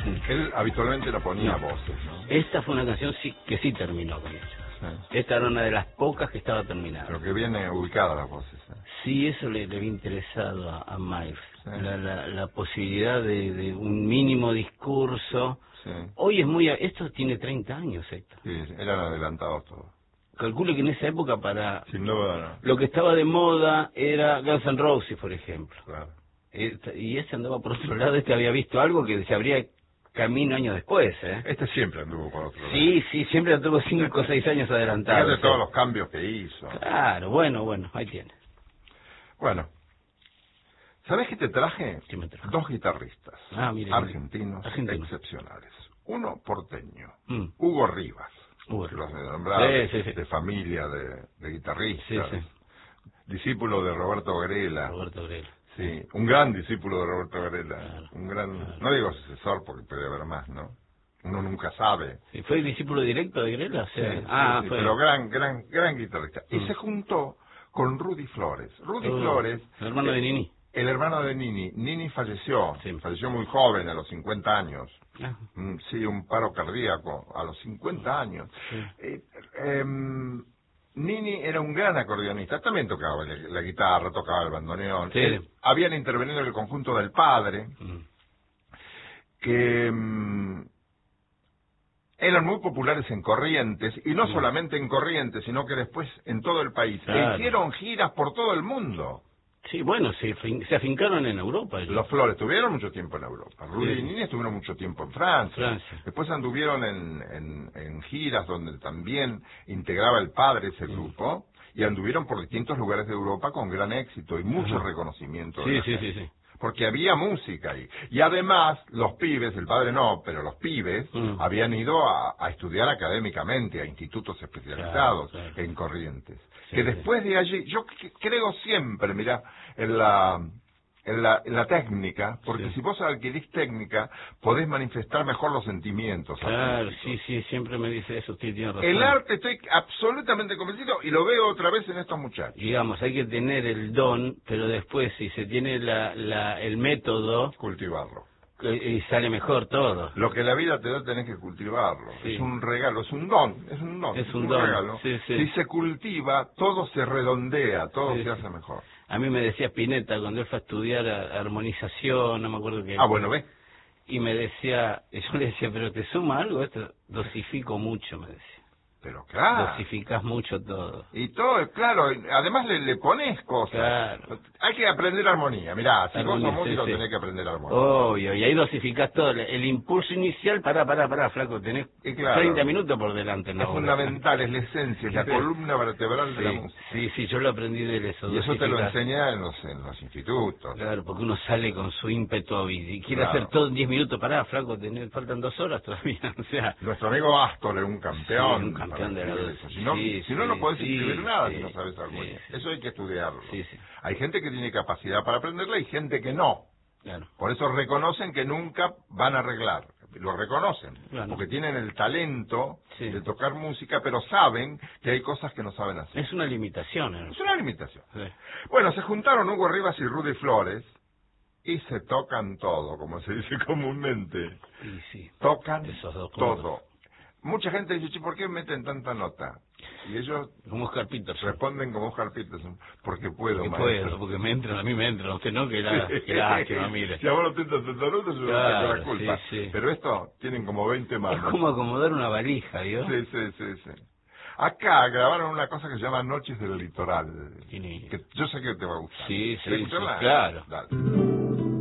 Él habitualmente no ponía voces, ¿no? Esta fue una canción que sí terminó con eso. Sí. Esta era una de las pocas que estaba terminada. Pero que viene ubicada las voces. Sí, eso le había interesado a Miles. Sí. La posibilidad de un mínimo discurso. Sí. Hoy es muy... Esto tiene 30 años, Héctor. Sí, eran adelantados todos. Calculo que en esa época Sin duda, no. lo que estaba de moda era Guns N' Roses, por ejemplo. Claro. Y ese andaba por otro lado, había visto algo que se abría camino años después, ¿eh? Siempre anduvo por otro lado. Sí, siempre anduvo 5 o 6 años adelantado. Fíjate todos los cambios que hizo. Claro, bueno, ahí tiene. Bueno, ¿sabés qué te traje? ¿Qué me trajo? 2 guitarristas argentinos excepcionales. Uno porteño, Hugo Rivas. Los de nombrar, sí. de familia de guitarristas. Sí. Discípulo de Roberto Grela. Sí, un gran discípulo de Roberto Grela. Claro, un gran, no digo sucesor porque puede haber más, ¿no? Uno nunca sabe. Sí, ¿fue discípulo directo de Grela? O sea, sí, pero gran guitarrista. Y se juntó con Rudy Flores. Rudy Flores... El hermano de Nini. El hermano de Nini. Nini falleció. Sí. Falleció muy joven, a los 50 años. Sí, un paro cardíaco, a los 50 años. Sí. Nini era un gran acordeonista, también tocaba la guitarra, tocaba el bandoneón. Sí. Habían intervenido en el conjunto del padre, que eran muy populares en Corrientes, y no solamente en Corrientes, sino que después en todo el país. Claro. E hicieron giras por todo el mundo. Sí, bueno, se afincaron en Europa. Los Flores estuvieron mucho tiempo en Europa. Rudy y Nini estuvieron mucho tiempo en Francia. Después anduvieron en giras donde también integraba el padre ese grupo, y anduvieron por distintos lugares de Europa con gran éxito y mucho reconocimiento. Sí. Porque había música ahí. Y además, los pibes, el padre no, pero los pibes habían ido a estudiar académicamente a institutos especializados en Corrientes. Que después de allí, yo creo siempre, mira, en la técnica, porque si vos adquirís técnica, podés manifestar mejor los sentimientos. Claro, sí, siempre me dice eso, usted tiene razón. El arte, estoy absolutamente convencido, y lo veo otra vez en estos muchachos. Digamos, hay que tener el don, pero después, si se tiene el método... Cultivarlo. Y sale mejor todo. Lo que la vida te da tenés que cultivarlo. Sí. Es un regalo, es un don. Es un regalo. Sí. Si se cultiva, todo se redondea, todo se hace mejor. A mí me decía Spinetta cuando él fue a estudiar armonización, no me acuerdo qué. Bueno, ¿ves? Y me decía, yo le decía, pero ¿te suma algo esto? Dosifico mucho, me decía. Pero claro. Dosificás mucho todo. Y todo, claro, además le pones cosas. Claro. Hay que aprender armonía. Mirá, si vos sos músico tenés que aprender armonía. Obvio, y ahí dosificás todo. El impulso inicial, pará, flaco, tenés 30 minutos por delante. Es fundamental, es la esencia, es la columna vertebral de la música. Sí, yo lo aprendí de eso. Y eso te lo enseña en los institutos. Claro, porque uno sale con su ímpetu y quiere hacer todo en 10 minutos. Pará, flaco, faltan 2 horas todavía. O sea, nuestro amigo Astor era un campeón. Un campeón de la Si no podés escribir nada si no sabes armonía. Eso hay que estudiarlo. Hay gente que tiene capacidad para aprenderla y gente que no. Claro. Por eso reconocen que nunca van a arreglar. Lo reconocen. Claro. Porque tienen el talento de tocar música, pero saben que hay cosas que no saben hacer. Es una limitación. Es una limitación. Sí. Bueno, se juntaron Hugo Rivas y Rudy Flores y se tocan todo, como se dice comúnmente. Tocan todo. Mucha gente dice, ¿por qué meten tanta nota? Y ellos como Oscar Peterson responden como Oscar Peterson, porque puedo, porque a mí me entran, usted no, que lástima, mire. Si a vos no te entran tanta nota, se me la culpa. Pero esto, tienen como 20 manos. Es como acomodar una valija, ¿vio? Sí. Acá grabaron una cosa que se llama Noches del Litoral. Que yo sé que te va a gustar. Sí, escucharla? claro. Dale.